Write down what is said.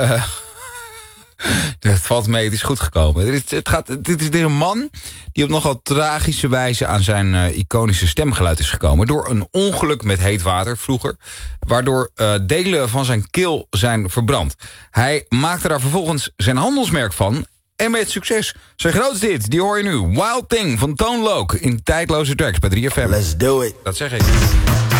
Het valt mee, het is goed gekomen. Dit is een man die op nogal tragische wijze aan zijn iconische stemgeluid is gekomen. Door een ongeluk met heet water vroeger. Waardoor delen van zijn keel zijn verbrand. Hij maakte daar vervolgens zijn handelsmerk van. En met succes. Zijn grootste hit, die hoor je nu. Wild Thing van Tone Loc in Tijdloze Tracks bij 3FM. Let's do it. Dat zeg ik.